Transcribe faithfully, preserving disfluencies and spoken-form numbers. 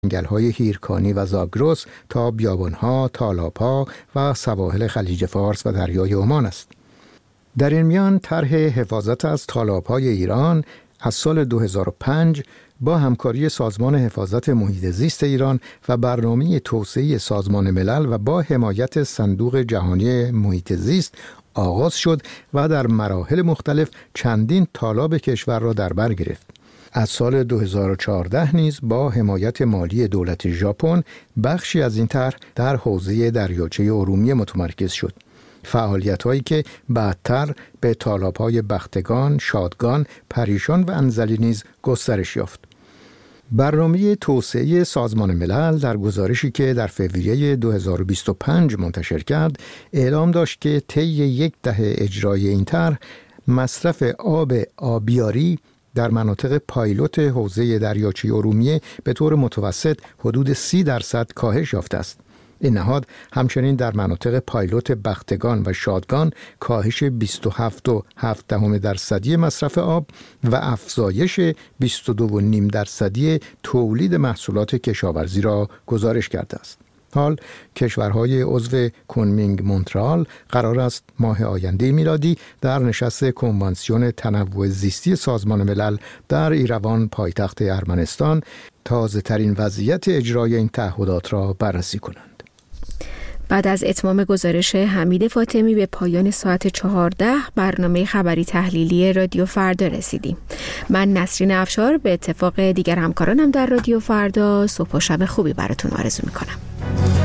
جنگل‌های هیرکانی و زاگرس تا بیابان‌ها، تالاب‌ها و سواحل خلیج فارس و دریای عمان است. در این میان طرح حفاظت از تالاب‌های ایران از سال دو هزار و پنج با همکاری سازمان حفاظت محیط زیست ایران و برنامه توسعه سازمان ملل و با حمایت صندوق جهانی محیط زیست آغاز شد و در مراحل مختلف چندین تالاب کشور را در بر گرفت. از سال دو هزار و چهارده نیز با حمایت مالی دولت ژاپن بخشی از این طرح در حوزه دریاچه ارومیه متمرکز شد. فعالیت‌هایی که بعدتر به تالاب‌های بختگان، شادگان، پریشان و انزلی نیز گسترش یافت. برنامه توسعه سازمان ملل در گزارشی که در فوریه دو هزار و بیست و پنج منتشر کرد، اعلام داشت که طی یک دهه اجرای این طرح، مصرف آب آبیاری در مناطق پایلوت حوزه دریاچه ارومیه به طور متوسط حدود سی درصد کاهش یافته است. این نهاد همچنین در مناطق پایلوت بختگان و شادگان کاهش بیست و هفت و هفت دهم درصدی مصرف آب و افزایش بیست و دو و نیم درصدی تولید محصولات کشاورزی را گزارش کرده است. حال کشورهای عضو کنمینگ مونترال قرار است ماه آینده میلادی در نشست کنوانسیون تنوع زیستی سازمان ملل در ایروان پایتخت ارمنستان تازه ترین وضعیت اجرای این تعهدات را بررسی کنند. بعد از اتمام گزارش حمید فاطمی به پایان ساعت چهارده برنامه خبری تحلیلی رادیو فردا رسیدیم. من نسرین افشار به اتفاق دیگر همکارانم در رادیو فردا صبح و شب خوبی براتون آرزو میکنم.